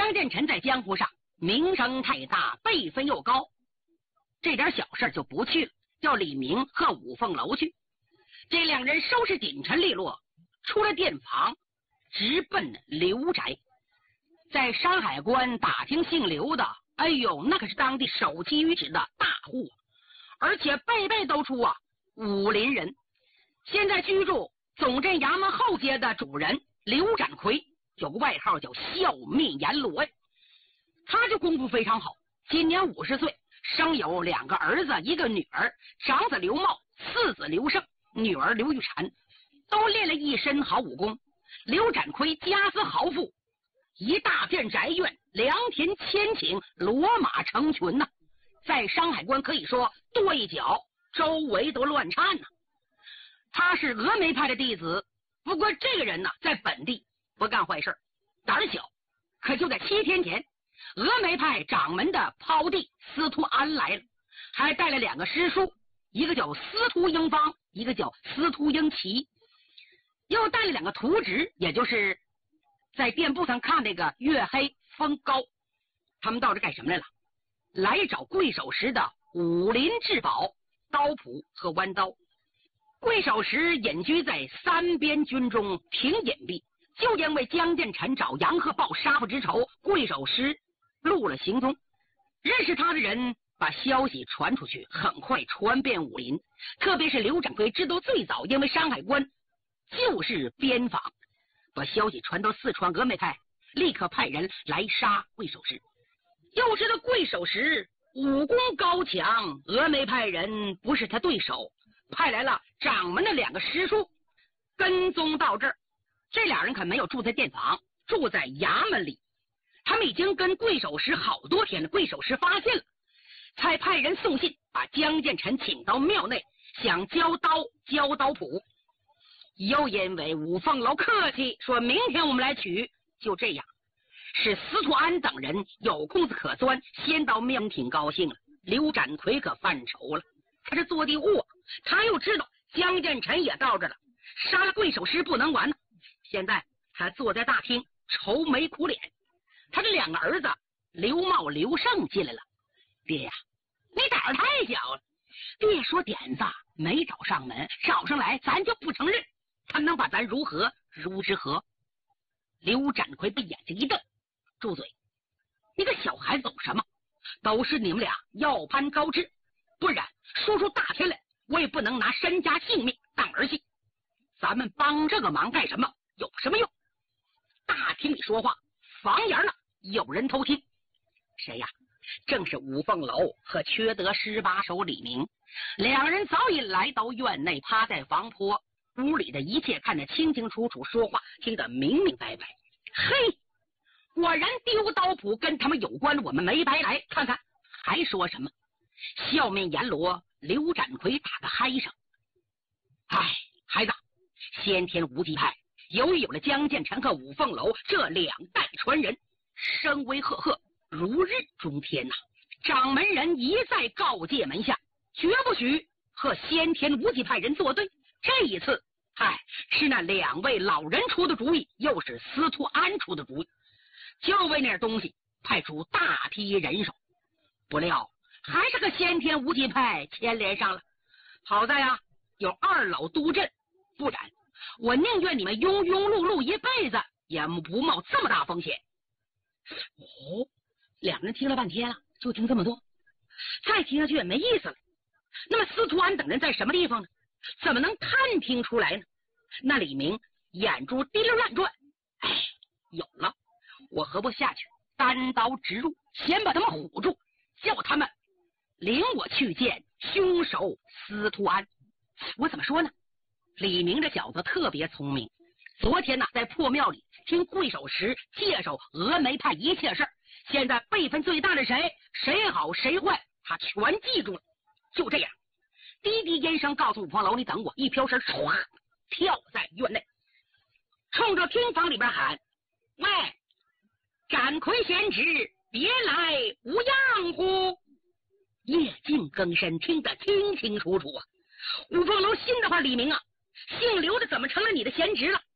江建成在江湖上名声太大，辈分又高，这点小事就不去了，叫李明和五凤楼去。这两人收拾锦尘利落，出了店房，直奔刘宅。在山海关打听姓刘的，哎呦，那可是当地首屈一指的大户，而且辈辈都出武林人。现在居住总镇衙门后街的主人刘展奎，有个外号叫笑面阎罗呀。他这功夫非常好，今年50岁，生有2个儿子1个女儿，长子刘茂，次子刘胜，女儿刘玉婵，都练了一身好武功。刘展奎家资豪富，一大片宅院，良田千顷，骡马成群呐，在山海关可以说跺一脚周围都乱颤呐。他是峨眉派的弟子，不过这个人呢，在本地不干坏事，胆小。可就在7天前，峨眉派掌门的胞弟司徒安来了，还带了2个师叔，一个叫司徒英方，一个叫司徒英奇，又带了2个徒侄，也就是在店铺上看那个月黑风高。他们到这干什么来了？来找贵守石的武林至宝刀谱和弯刀。贵守石隐居在3边军中，挺隐蔽，就因为江建成找杨鹤报杀父之仇，贵守石露了行踪。认识他的人把消息传出去，很快传遍武林，特别是刘展奎知道最早，因为山海关就是边防，把消息传到四川峨眉派，立刻派人来杀贵守石。又知道贵守石武功高强，峨眉派人不是他对手，派来了掌门的2个师叔跟踪到这儿。这俩人可没有住在店房，住在衙门里。他们已经跟贵守石好多天了，贵守石发现了，才派人送信把江建成请到庙内，想交刀谱。又因为五凤楼客气，说明天我们来取。就这样，是司徒安等人有空子可钻，先到庙挺高兴了。刘展奎可犯愁了，他是坐地户，他又知道江建成也到这了，杀了贵守石不能完呢。现在他坐在大厅愁眉苦脸。他这2个儿子刘茂、刘胜进来了。爹呀，你胆儿太小了。爹说点子没找上门，找上来咱就不承认，他能把咱如何如之何？刘展奎被眼睛一瞪，住嘴！你个小孩子懂什么？都是你们俩要攀高枝，不然说出大天来，我也不能拿身家性命当儿戏。咱们帮这个忙干什么？有什么用？大厅里说话，房檐呢有人偷听。谁呀？正是五凤楼和缺德十八手李明。2人早已来到院内，趴在房坡，屋里的一切看得清清楚楚，说话听得明明白白。嘿，果然丢刀谱跟他们有关，我们没白来。看看还说什么？笑面阎罗刘展奎打个嗨声。哎，孩子，先天无极派由于有了江建成和五凤楼这2代传人，声威赫赫，如日中天呐。掌门人一再告诫门下，绝不许和先天无极派人作对。这一次是那2位老人出的主意，又是司徒安出的主意，就为那东西派出大批人手，不料还是和先天无极派牵连上了。好在有2老督阵，不然我宁愿你们庸庸碌碌一辈子，也不冒这么大风险。2人听了半天了，就听这么多，再听下去也没意思了。那么司徒安等人在什么地方呢？怎么能探听出来呢？那李明眼珠滴溜乱转，有了，我何不下去单刀直入，先把他们唬住，叫他们领我去见凶手司徒安。我怎么说呢？李明这小子特别聪明，昨天在破庙里听贵守石介绍峨眉派一切事儿，现在辈分最大的谁好谁坏他全记住了。就这样，滴滴烟声告诉五凤楼，你等我，一飘身唰跳在院内，冲着厅房里边喊：喂，展奎贤侄，别来无恙乎？夜静更深，听得清清楚楚啊。五凤楼心的话，李明啊，姓刘的怎么成了你的贤侄了？